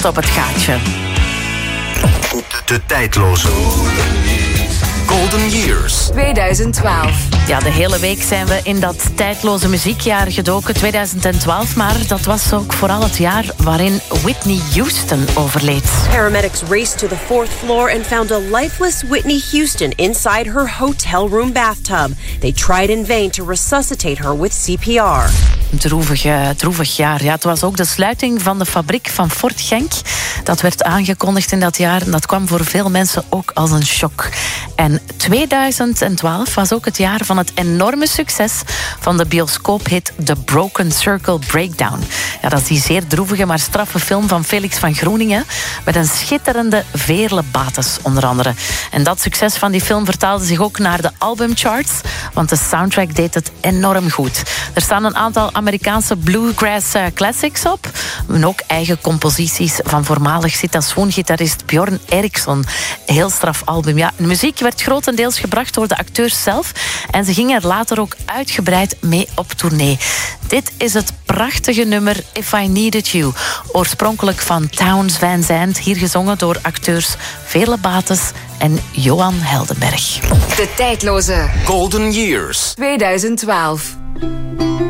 tot op het gaatje. De tijdloze Golden Years 2012. Ja, de hele week zijn we in dat tijdloze muziekjaar gedoken, 2012. Maar dat was ook vooral het jaar waarin Whitney Houston overleed. Paramedics raced to the 4th floor and found a lifeless Whitney Houston inside her hotel room bathtub. They tried in vain to resuscitate her with CPR. Droevig jaar. Ja, het was ook de sluiting van de fabriek van Ford Genk. Dat werd aangekondigd in dat jaar en dat kwam voor veel mensen ook als een shock. En 2012 was ook het jaar van het enorme succes van de bioscoophit The Broken Circle Breakdown. Ja, dat is die zeer droevige maar straffe film van Felix van Groeningen met een schitterende Veerle Bates onder andere. En dat succes van die film vertaalde zich ook naar de albumcharts, want de soundtrack deed het enorm goed. Er staan een aantal Amerikaanse bluegrass classics op en ook eigen composities van voormalig Zitaswoon-gitarist Bjorn Eriksson. Heel straf album. Ja, de muziek werd grotendeels gebracht door de acteurs zelf en ze gingen er later ook uitgebreid mee op tournee. Dit is het prachtige nummer If I Needed You, oorspronkelijk van Townes Van Zandt, hier gezongen door acteurs Veerle Bates en Johan Heldenberg. De tijdloze Golden Years 2012.